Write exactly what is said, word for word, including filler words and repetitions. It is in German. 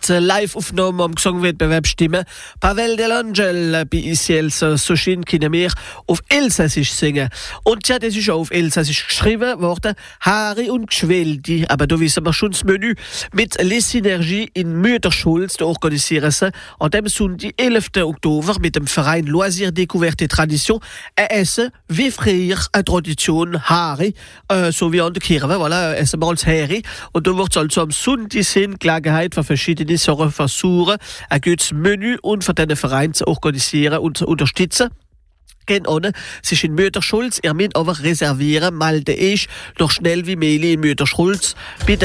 Live-Aufnahme am Gesangwettbewerb Stimme. Pavel Delangel bei I C L Sochin können wir auf Elsässisch singen. Und ja, das ist auch auf Elsässisch geschrieben worden. Harry und Gschweldi. Aber da wissen wir schon das Menü. Mit Les Synergies in Mütterschulz, da organisieren sie an dem Sonntag, elften Oktober, mit dem Verein Loisir Découverte et Tradition, ein Essen wie früher eine Tradition Harry, äh, so wie an der Kirche, voilà, essen wir als Harry. Und da wird es also am Sonntag sein, Gelegenheit für verschiedene Sachen versuchen, ein gutes Menü und für diesen Verein zu organisieren und zu unterstützen. Gehen ohne, es ist in Mütterschulz, ihr müsst aber reservieren, mal der ist noch schnell wie Meli in Mütterschulz. Bitte